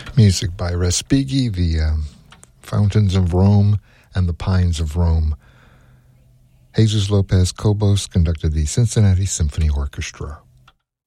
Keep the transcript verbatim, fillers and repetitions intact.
Music by Respighi, the um, Fountains of Rome and the Pines of Rome. Jesus Lopez Cobos conducted the Cincinnati Symphony Orchestra.